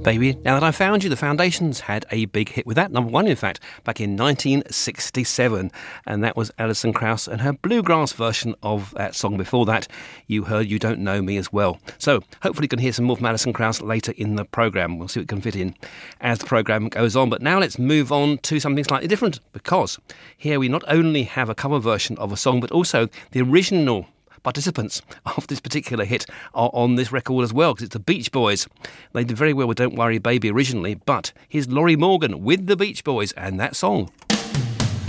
Baby, Now That I Found You, the Foundations had a big hit with that, number one in fact, back in 1967, and that was Alison Krauss and her bluegrass version of that song. Before that, you heard You Don't Know Me as well. So hopefully you can hear some more from Alison Krauss later in the programme. We'll see what we can fit in as the programme goes on. But now let's move on to something slightly different, because here we not only have a cover version of a song, but also the original participants of this particular hit are on this record as well, because it's the Beach Boys. They did very well with Don't Worry Baby originally, but here's Lorrie Morgan with the Beach Boys and that song.